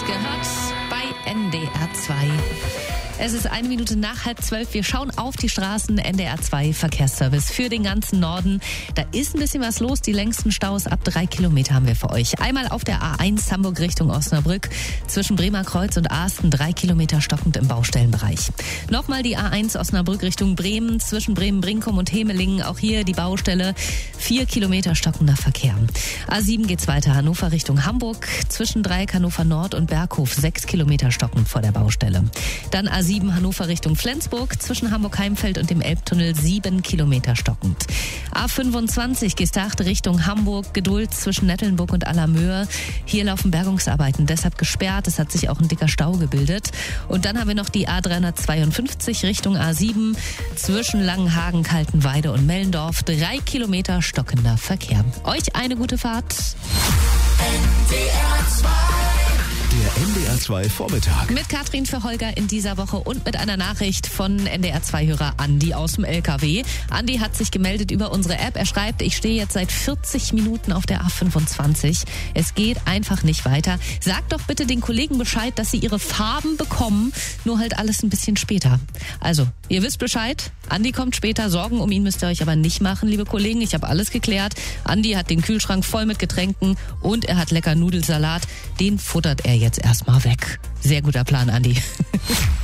gehört bei NDR 2. Es ist 1 Minute nach 11:30. Wir schauen auf die Straßen. NDR 2 Verkehrsservice für den ganzen Norden. Da ist ein bisschen was los. Die längsten Staus ab 3 Kilometer haben wir für euch. Einmal auf der A1 Hamburg Richtung Osnabrück. Zwischen Bremer Kreuz und Asten 3 Kilometer stockend im Baustellenbereich. Nochmal die A1 Osnabrück Richtung Bremen. Zwischen Bremen-Brinkum und Hemelingen. Auch hier die Baustelle. 4 Kilometer stockender Verkehr. A7 geht's weiter. Hannover Richtung Hamburg. Zwischen Dreieck Hannover Nord und Berghof 6 Kilometer stockend vor der Baustelle. Dann A7 Hannover Richtung Flensburg, zwischen Hamburg-Heimfeld und dem Elbtunnel 7 Kilometer stockend. A25 Gestacht Richtung Hamburg, Geduld zwischen Nettelnburg und Allermöhe. Hier laufen Bergungsarbeiten, deshalb gesperrt. Es hat sich auch ein dicker Stau gebildet. Und dann haben wir noch die A352 Richtung A7, zwischen Langenhagen, Kaltenweide und Mellendorf. 3 Kilometer stockender Verkehr. Euch eine gute Fahrt. NDR 2. Der NDR 2 Vormittag. Mit Katrin für Holger in dieser Woche und mit einer Nachricht von NDR 2-Hörer Andi aus dem LKW. Andi hat sich gemeldet über unsere App. Er schreibt, ich stehe jetzt seit 40 Minuten auf der A25. Es geht einfach nicht weiter. Sagt doch bitte den Kollegen Bescheid, dass sie ihre Farben bekommen, nur halt alles ein bisschen später. Also, ihr wisst Bescheid. Andi kommt später. Sorgen um ihn müsst ihr euch aber nicht machen, liebe Kollegen. Ich habe alles geklärt. Andi hat den Kühlschrank voll mit Getränken und er hat lecker Nudelsalat. Den futtert er jetzt erstmal weg. Sehr guter Plan, Andi.